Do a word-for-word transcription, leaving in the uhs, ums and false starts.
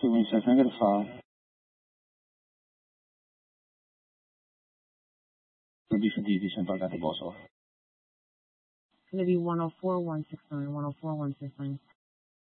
two one six, I got a file. Would be for D V Central, I got the boss off. It's going to be one oh four one six nine, one oh four one six nine.